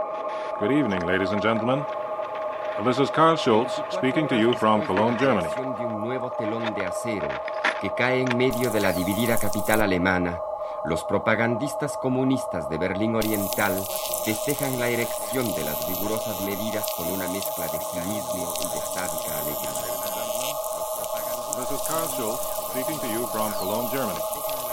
Good evening, ladies and gentlemen. This is Karl Schulz speaking to you from Cologne, Germany. De un nuevo telón de acero que cae en medio de la dividida capital alemana. Los propagandistas comunistas de Berlín Oriental festejan la erección de las rigurosas medidas con una mezcla de cinismo y de sádica alegría. This is Karl Schulz speaking to you from Cologne, Germany.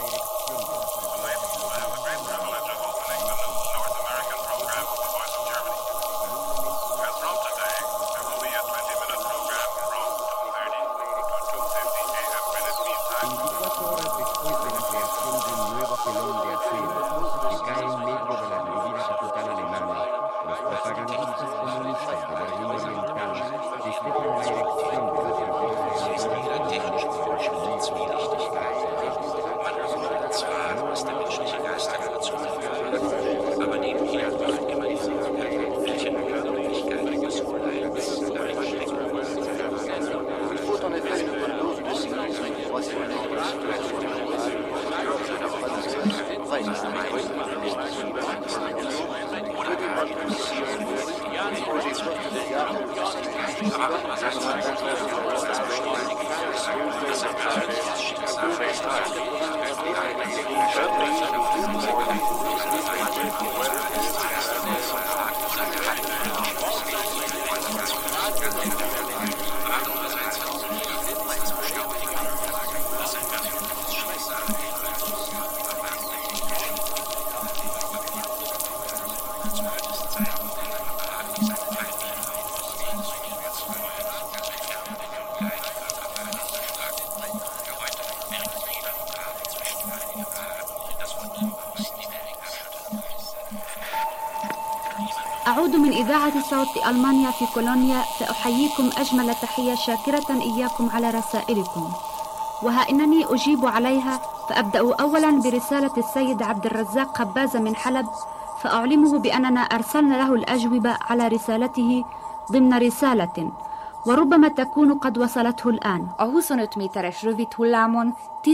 أعود من إذاعة صوت ألمانيا في كولونيا فأحييكم أجمل تحية شاكرة إياكم على رسائلكم، وها إنني أجيب عليها. فأبدأ أولا برسالة السيد عبد الرزاق خبازة من حلب، فأعلمه بأننا أرسلنا له الأجوبة على رسالته ضمن رسالة وربما تكون قد وصلته الآن. A 25 méteres rövid hullámon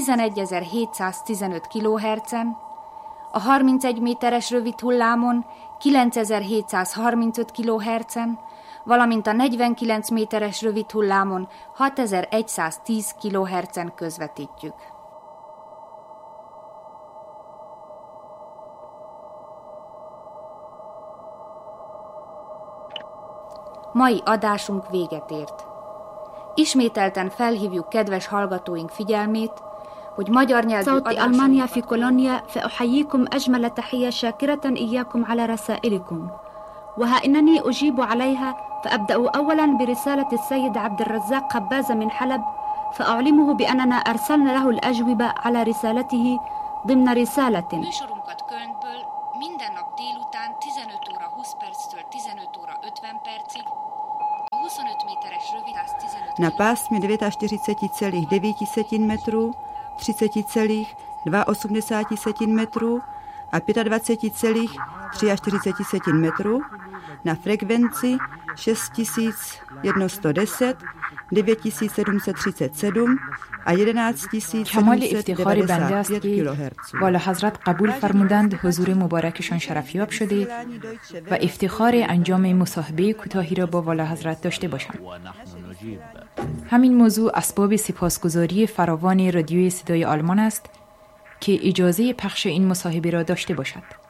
11.715 kHz-en, a 31 méteres rövid hullámon 9.735 kHz-en, valamint a 49 méteres rövid hullámon 6.110 kHz-en közvetítjük. Mai adásunk véget ért. Ismételten felhívjuk kedves hallgatóink figyelmét, hogy magyar nyelvű صوت ألمانيا في كولونيا فأحييكم أجمل تحية شاكرة إياكم على رسائلكم، وها إنني أجيب عليها. فأبدأ أولا برسالة السيد عبد الرزاق خبازة من حلب، فأعلمه بأننا أرسلنا له الأجوبة على رسالته ضمن رسالة. Műsorunkat Kölnből minden nap délután 15 óra 20 perctől 15 óra 50 percig a 25 méteres rövid 15 na pásmě 49,9 metrů, 30,82 metrů a 25,43 metrů na frekvenci 6110, 9737 a 11795 kHz. والا حضرت قبول فرمودند حضور مبارکشان شرفیاب شده و افتخار انجام مصاحبه کوتاهی را با والا حضرت داشته باشم. همین موضوع اسباب سپاسگزاری فراوان رادیوی صدای آلمان است که اجازه پخش این مصاحبه را داشته باشد.